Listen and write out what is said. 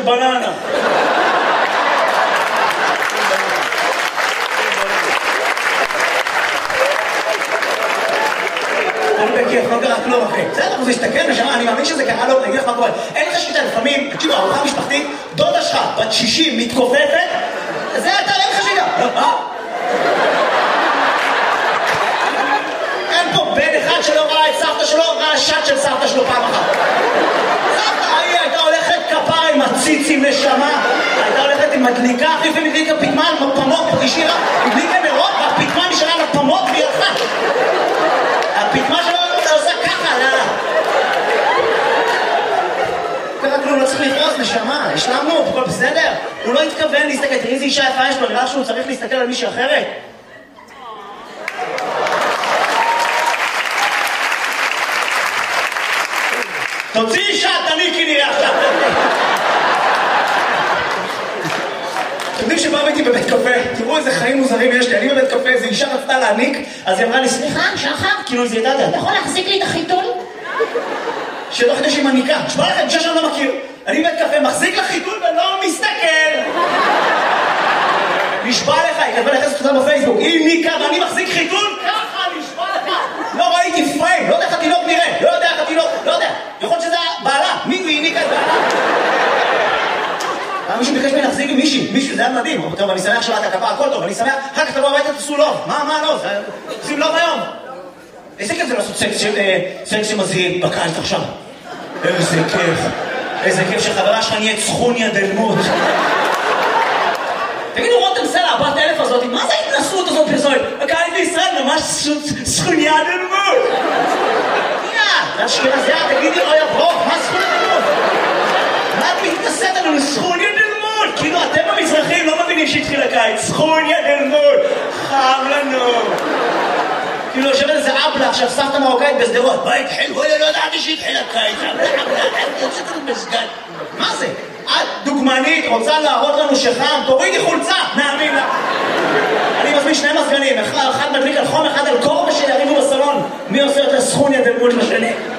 של בננה. לא קרה כלום אחי. בסדר, הוא הסתכל נשמה, אני מאמין שזה קרה לו, אני אגיד לך מה קורה. אין לך שיטה, לפעמים, תקשיבו, ארוחה משפחתית, דודה שלך, בת 60, מתכופפת, זה אתה, אין לך שיטה. אין פה בן אחד שלא ראה את סבתא שלו, ראה שט של סבתא שלו פעם אחת. סבתא, היא הייתה הולכת כפרה עם הציצים נשמה, הייתה הולכת עם מדליקה, אחי, ומדליקה פתמן, פמות, השאירה, מדליקה נרות, והפתמן נשארה לפמות והיא הלכה. הפתמן שלו עושה ככה, רק הוא לא צריך לפרוס, נשמה, השלמנו, הכל בסדר? הוא לא התכוון להסתכל, תראי איזה אישה יפה יש לו, נראה שהוא צריך להסתכל על מישהי אחרת. תוציא אישה, תניקי נראה עכשיו. אתם יודעים שבאו איתי בבית קפה, תראו איזה חיים מוזרים יש לי, אני בבית קפה, איזו אישה רצתה להניק, אז היא אמרה לי, סליחה, שחר, כאילו איזה ידעת, אתה יכול להחזיק לי את החיתול? שלא חדש עם הניקה, תשמע לכם, אישה שאני לא מכיר, אני בבית קפה, מחזיק לחיתול ולא מסתכל. נשבע לך, היא כתבה לחסת אותה בפייסבוק, היא ניקה ואני מחזיק חיתול, ככה, נשבע לך. לא ראיתי פריים, לא יודע איך התינוק נראה, לא יודע איך התינוק, לא יודע, יכול להיות שזה בעלה, מי היא ניקה את בעלה? מישהו ביקש ממני להחזיק עם מישהו, זה היה מדהים. טוב, אני שמח שלאת הכפה, הכל טוב, אני שמח, אחר כך תבוא הביתה, תעשו לוב. מה לוב? עושים לוב היום. איזה כיף זה לעשות סקס שמזיל בקיץ עכשיו. איזה כיף שחברה שלך נהיית סכוניה דלמות. תגידו, רותם סלע, הבת אלף הזאת, מה זה ההתנסות הזאת פרסומת? הקיץ בישראל ממש סכוניה דלמות. זה אשכנזיה, תגידי, אוי הברוך, מה סכוניה דלמות? מה את מתנסית עלינו? סכוניה דלמות! כאילו אתם המזרחים לא מבינים שהתחיל הקיץ. סכוניה דלמות! חם לנו! כאילו יושבת איזה אבלה עכשיו סבתא מרוקאית בסדרות. מה התחיל? וואלה, לא ידעתי שהתחיל הקיץ. יוצא כזה מסגד. מה זה? את דוגמנית, רוצה להראות לנו שחם, תורידי חולצה! נאמין לה! אני מזמין שני מזגנים, אחד מדליק על חום, אחד על קור, ושיריבו בסלון. מי עושה יותר סכוניה דלמות לשני?